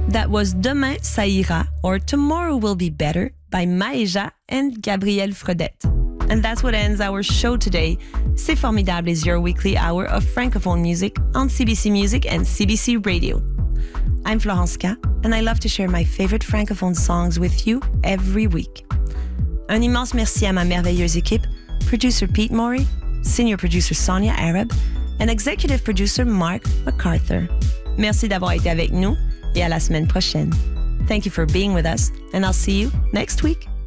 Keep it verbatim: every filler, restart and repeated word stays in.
That was Demain ça ira or Tomorrow will be better by Maëja and Gabrielle Fredette. And that's what ends our show today. C'est Formidable is your weekly hour of Francophone music on C B C Music and C B C Radio. I'm Florence K, and I love to share my favorite Francophone songs with you every week. Un immense merci à ma merveilleuse équipe, producer Pete Morey, senior producer Sonia Arab, and executive producer Mark MacArthur. Merci d'avoir été avec nous et à la semaine prochaine. Thank you for being with us, and I'll see you next week.